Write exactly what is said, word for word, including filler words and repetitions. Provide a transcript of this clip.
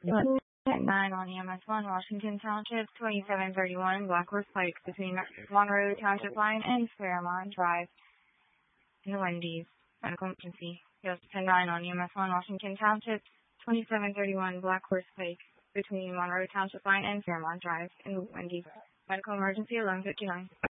At nine on E M S one, Washington Township, twenty-seven thirty-one Black Horse Pike, between Monroe Township Line and Fairmont Drive, in the Wendy's. Medical emergency. Yes, ten nine on E M S one, Washington Township, twenty-seven thirty-one Black Horse Pike, between Monroe Township Line and Fairmont Drive, in the Wendy's. Medical emergency, eleven fifty-nine.